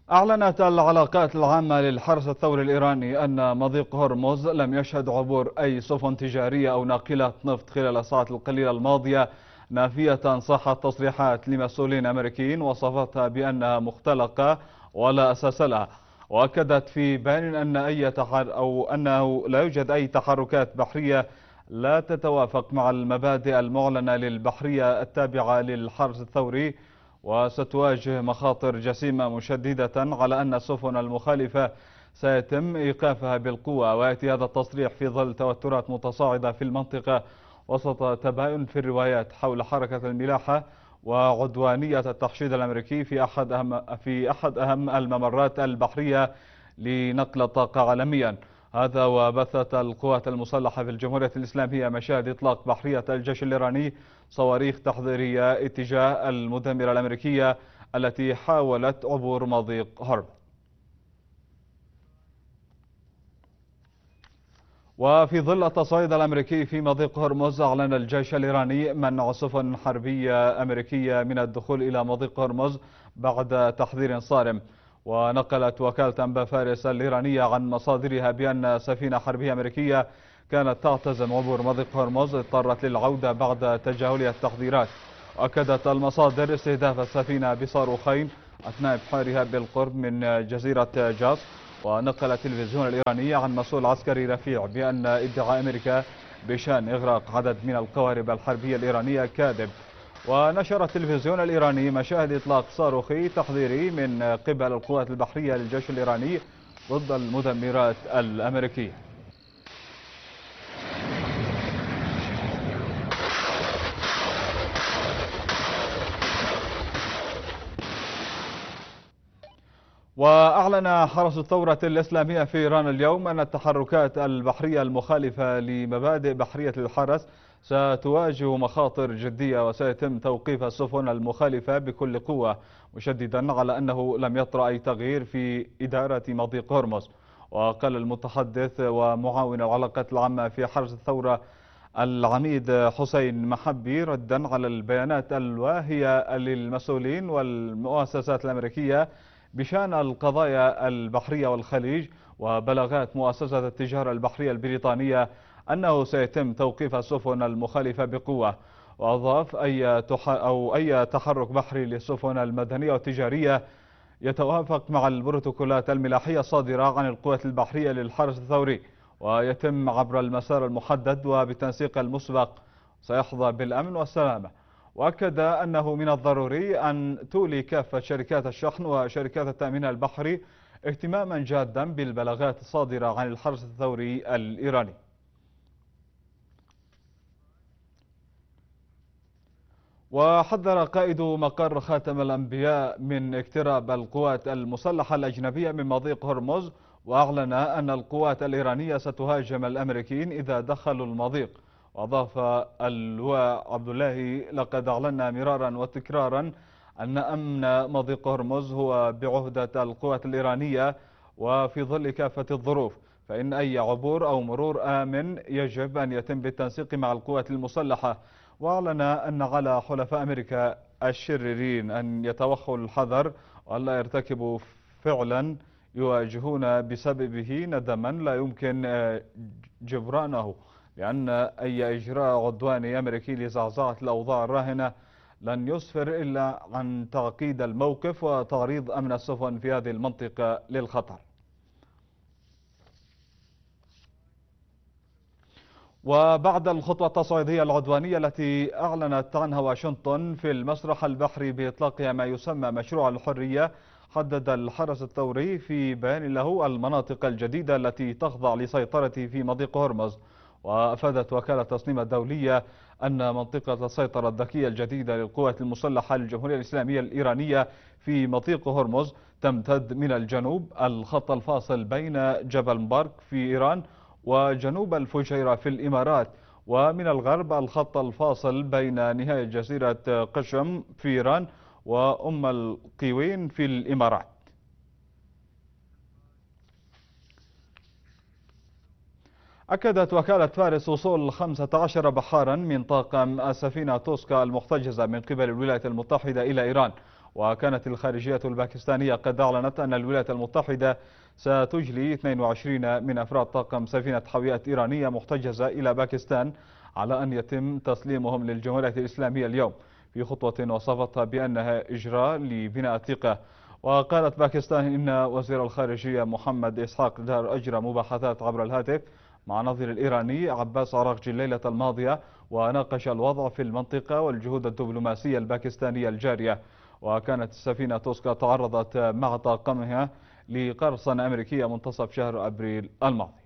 أعلنت العلاقات العامة للحرس الثوري الإيراني أن مضيق هرمز لم يشهد عبور أي سفن تجارية أو ناقلة نفط خلال الساعات القليلة الماضية، نافية صحة تصريحات لمسؤولين أمريكيين وصفتها بأنها مختلقة ولا أساس لها. وأكدت في بيان أنه لا يوجد أي تحركات بحرية لا تتوافق مع المبادئ المعلنة للبحرية التابعة للحرس الثوري، وستواجه مخاطر جسيمة، مشددة على أن السفن المخالفة سيتم إيقافها بالقوة. ويأتي هذا التصريح في ظل توترات متصاعدة في المنطقة وسط تباين في الروايات حول حركة الملاحة وعدوانية التحشيد الأمريكي في أحد أهم الممرات البحرية لنقل الطاقة عالميا. هذا وبثت القوات المسلحة في الجمهورية الإسلامية مشاهد إطلاق بحرية الجيش الإيراني صواريخ تحذيرية اتجاه المدمرة الأمريكية التي حاولت عبور مضيق هرمز. وفي ظل التصعيد الأمريكي في مضيق هرمز، أعلن الجيش الإيراني منع سفن حربية أمريكية من الدخول إلى مضيق هرمز بعد تحذير صارم. ونقلت وكالة أنباء فارس الإيرانية عن مصادرها بأن سفينة حربية أمريكية كانت تعتزم عبور مضيق هرمز اضطرت للعودة بعد تجاهلها التحذيرات. وأكدت المصادر استهداف السفينة بصاروخين أثناء إبحارها بالقرب من جزيرة جاس. ونقل التلفزيون الإيراني عن مسؤول عسكري رفيع بأن ادعاء أمريكا بشأن إغراق عدد من القوارب الحربية الإيرانية كاذب. ونشر التلفزيون الإيراني مشاهد إطلاق صاروخي تحذيري من قبل القوات البحرية للجيش الإيراني ضد المدمرات الأمريكية. وأعلن حرس الثورة الإسلامية في إيران اليوم أن التحركات البحرية المخالفة لمبادئ بحرية الحرس ستواجه مخاطر جدية وسيتم توقيف السفن المخالفة بكل قوة، مشددا على أنه لم يطرأ أي تغيير في إدارة مضيق هرمز. وقال المتحدث ومعاون العلاقات العامة في حرس الثورة العميد حسين محبي ردا على البيانات الواهية للمسؤولين والمؤسسات الأمريكية بشأن القضايا البحرية والخليج وبلاغات مؤسسة التجارة البحرية البريطانية أنه سيتم توقيف السفن المخالفة بقوة. وأضاف أي تحرك بحري للسفن المدنية والتجارية يتوافق مع البروتوكولات الملاحية الصادرة عن القوات البحرية للحرس الثوري ويتم عبر المسار المحدد وبالتنسيق المسبق سيحظى بالأمن والسلامة. وأكد أنه من الضروري أن تولي كافة شركات الشحن وشركات التأمين البحري اهتماما جادا بالبلاغات الصادرة عن الحرس الثوري الإيراني. وحذر قائد مقر خاتم الأنبياء من اقتراب القوات المسلحة الأجنبية من مضيق هرمز، وأعلن أن القوات الإيرانية ستهاجم الأمريكيين إذا دخلوا المضيق. وأضاف اللواء عبد الله: لقد أعلنا مرارا وتكرارا أن أمن مضيق هرمز هو بعهدة القوات الإيرانية، وفي ظل كافة الظروف فإن أي عبور أو مرور آمن يجب أن يتم بالتنسيق مع القوات المسلحة. وأعلن أن على حلفاء أمريكا الشريرين أن يتوخوا الحذر وألا يرتكبوا فعلا يواجهون بسببه ندما لا يمكن جبرانه، لأن أي إجراء عدواني أمريكي لزعزعة الأوضاع الراهنة لن يسفر إلا عن تعقيد الموقف وتعريض أمن السفن في هذه المنطقة للخطر. وبعد الخطوة التصعيدية العدوانية التي أعلنت عنها واشنطن في المسرح البحري بإطلاقها ما يسمى مشروع الحرية، حدد الحرس الثوري في بيان له المناطق الجديدة التي تخضع لسيطرته في مضيق هرمز. وأفادت وكالة تصنيم الدولية أن منطقة السيطرة الذكية الجديدة للقوات المسلحة للجمهورية الإسلامية الإيرانية في مضيق هرمز تمتد من الجنوب الخط الفاصل بين جبل مبارك في إيران وجنوب الفجيرة في الإمارات، ومن الغرب الخط الفاصل بين نهاية جزيرة قشم في إيران وأم القوين في الإمارات. أكدت وكالة فارس وصول 15 بحارا من طاقم السفينة توسكا المحتجزة من قبل الولايات المتحدة إلى إيران. وكانت الخارجية الباكستانية قد أعلنت أن الولايات المتحدة ستجلي 22 من أفراد طاقم سفينة حاويات إيرانية محتجزة إلى باكستان على أن يتم تسليمهم للجمهورية الإسلامية اليوم، في خطوة وصفتها بأنها إجراء لبناء الثقة. وقالت باكستان إن وزير الخارجية محمد إسحاق دار أجرى مباحثات عبر الهاتف مع نظير الإيراني عباس عراقجي الليلة الماضية، وناقش الوضع في المنطقة والجهود الدبلوماسية الباكستانية الجارية. وكانت السفينة توسكا تعرضت مع طاقمها لقرصنة أمريكية منتصف شهر أبريل الماضي.